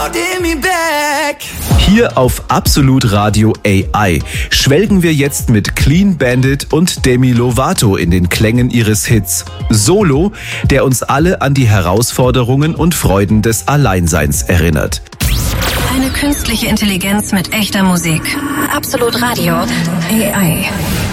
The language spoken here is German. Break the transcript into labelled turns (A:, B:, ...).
A: Hier auf Absolut Radio AI schwelgen wir jetzt mit Clean Bandit und Demi Lovato in den Klängen ihres Hits Solo, der uns alle an die Herausforderungen und Freuden des Alleinseins erinnert.
B: Eine künstliche Intelligenz mit echter Musik. Absolut Radio AI.